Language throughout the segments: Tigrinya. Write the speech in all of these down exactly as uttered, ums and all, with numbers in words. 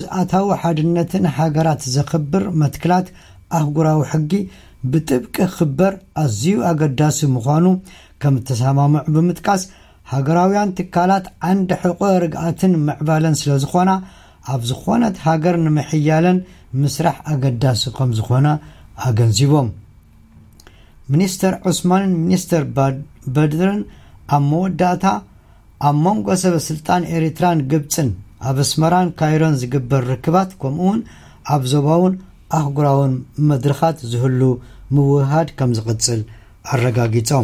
ግዝአታዊ ሓድነትን ሃገራት ዘኽብር መትክላት ኣህጉራዊ ሕጊ ብጥብቅ ክኽበር ኣዝዩ ኣገዳሲ ምዃኑ ከም ተሰማምዑ ብምጥቃስ ሃገራውያን ትካላት ዓንዲ ሕቆ ርግኣትን ምዕባለን ስለ ዝኾና ኣብ ዝኾነት ሃገር ንምሕያለን ምስራሕ ኣገዳሲ ከም ዝኾነ ኣገንዚቦም ሚኒስተር ዑስማንን ሚኒስተር በድርን ኣብ መወዳእታ ኣብ መንጎ ሰበስልጣን ኤርትራን ግብፅን ኣብ ኣስመራን ካይሮን ዝግበር ርክባት ከምኡውን ኣብ ዞባውን ኣህጉራውን መድረኻት ዝህሉ ምውህሃድ ከም ዝቕፅል ኣረጋጊፆም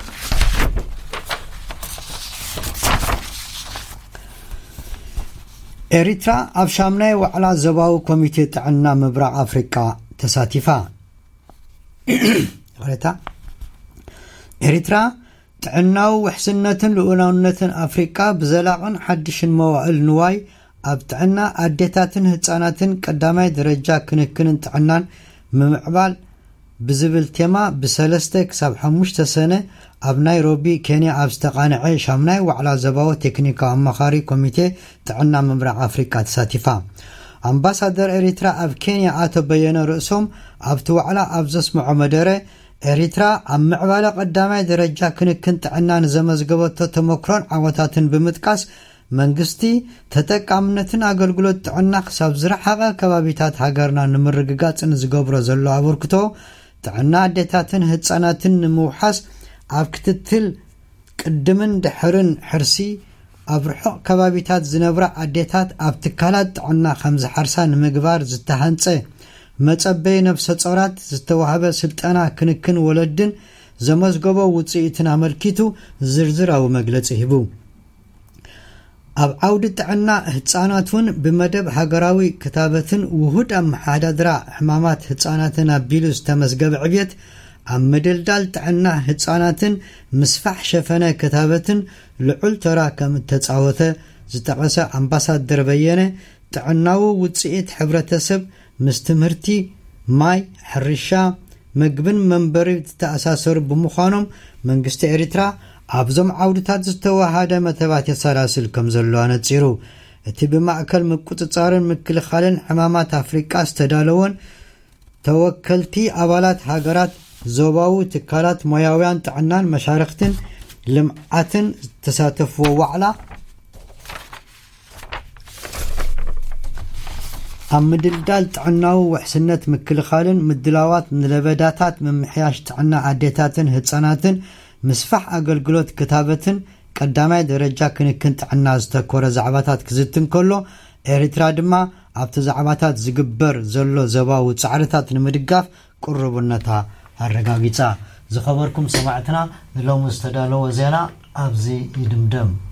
ኤርትራ ኣብ ሻምናይ ዋዕላ ዞባዊ ኮሚቴ ጥዕና ምብራቕ ኣፍሪቃ ተሳቲፋ ኤርትራ ጥዕናዊ ውሕስነትን ልኡላውነትን ኣፍሪቃ ብዘላቕን ሓድሽን መዋዕል ንዋይ ኣብ ጥዕና ኣዴታትን ህፃናትን ቀዳማይ ደረጃ ክንክንን ጥዕናን ምምዕባል ብዝብል ቴማ ብሰለስተ ክሳብ ሓሙሽተ ሰነ ኣብ ናይሮቢ ኬንያ ኣብ ዝተቃንዐ ሻምናይ ዋዕላ ዞባዊ ቴክኒካዊ ኣማኻሪ ኮሚቴ ጥዕና ምብራቕ ኣፍሪቃ ተሳቲፋ ኣምባሳደር ኤርትራ ኣብ ኬንያ ኣቶ በየነ ርእሶም ኣብቲ ዋዕላ ኣብ ዘስምዖ መደረ ኤርትራ ኣብ ምዕባለ ቀዳማይ ደረጃ ክንክን ጥዕናን ዘመዝገበቶ ተመክሮን ዓወታትን ብምጥቃስ መንግስቲ ተጠቃምነትን ኣገልግሎት ጥዕና ክሳብ ዝረሓቐ ከባቢታት ሃገርና ንምርግጋፅን ዝገብሮ ዘሎ ኣበርክቶ ጥዕና ኣዴታትን ህፃናትን ንምውሓስ ኣብ ክትትል ቅድምን ድሕርን ሕርሲ ኣብ ርሑቕ ከባቢታት ዝነብራ ኣዴታት ኣብ ትካላት ጥዕና ከም ዝሓርሳ ንምግባር ዝተሃንፀ መጸበይ ነፍሰ ጾራት ዝተዋህበ ስልጠና ክንክን ወለድን ዘመዝገቦ ውፅኢትን ኣመልኪቱ ዝርዝራዊ መግለፂ ሂቡ ኣብ ዓውዲ ጥዕና ህፃናትን ብመደብ ሃገራዊ ክታበትን ውሁድ ኣመሓዳድራ ሕማማት ህፃናትን ኣቢሉ ዝተመዝገበ ዕብየት ኣብ ምድልዳል ጥዕና ህፃናትን ምስፋሕ ሸፈነ ክታበትን ልዑል ተራ ከም ተጻወተ ዝጠቐሰ ኣምባሳደር በየነ ጥዕናዊ ውፅኢት ሕብረተሰብ ምስ ትምህርቲ ማይ ሕርሻ ምግብን መንበሪ ተኣሳሰሩ ብምዃኖም መንግስቲ ኤርትራ ኣብዞም ዓውድታት ዝተዋሃደ መተባት የሰላስል ከም ዘሎ ኣነፂሩ እቲ ብማእከል ምቁፅፃርን ምክልኻልን ሕማማት ኣፍሪቃ ዝተዳለወን ተወከልቲ ኣባላት ሃገራት ዞባዊ ትካላት ሞያውያን ጥዕናን መሻርክትን ልምዓትን ተሳተፍዎ ዋዕላ ኣብ ምድልዳል ጥዕናዊ ውሕስነት ምክልኻልን ምድላዋት ንለበዳታት ምምሕያሽ ጥዕና ኣዴታትን ህፃናትን ምስፋሕ ኣገልግሎት ክታበትን ቀዳማይ ደረጃ ክንክን ጥዕና ዝተኮረ ዛዕባታት ክዝትን ከሎ ኤርትራ ድማ ኣብቲ ዛዕባታት ዝግበር ዘሎ ዞባዊ ጻዕርታት ንምድጋፍ ቁርብነታ ኣረጋጊፃ ዝኸበርኩም ሰማዕትና ንሎሚ ዝተዳለወ ዜና ኣብዚ ይድምደም